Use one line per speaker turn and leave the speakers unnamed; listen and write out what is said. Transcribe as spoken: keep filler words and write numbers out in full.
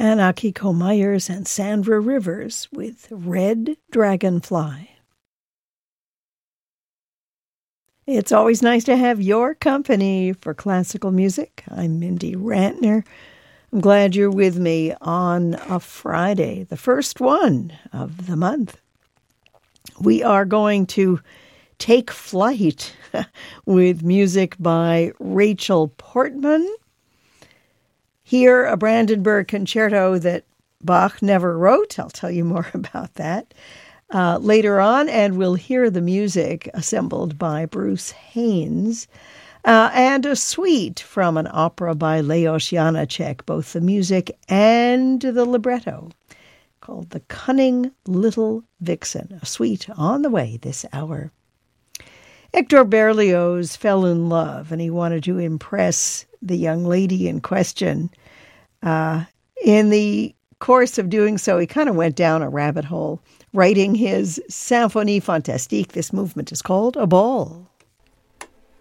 and Akiko Myers and Sandra Rivers with Red Dragonfly. It's always nice to have your company for classical music. I'm Mindy Rantner. I'm glad you're with me on a Friday, the first one of the month. We are going to take flight with music by Rachel Portman. Hear a Brandenburg concerto that Bach never wrote. I'll tell you more about that uh, later on. And we'll hear the music assembled by Bruce Haynes uh, and a suite from an opera by Leos Janáček, both the music and the libretto, called The Cunning Little Vixen, a suite on the way this hour. Hector Berlioz fell in love, and he wanted to impress the young lady in question. Uh, in the course of doing so, he kind of went down a rabbit hole, writing his Symphonie Fantastique. This movement is called A Ball.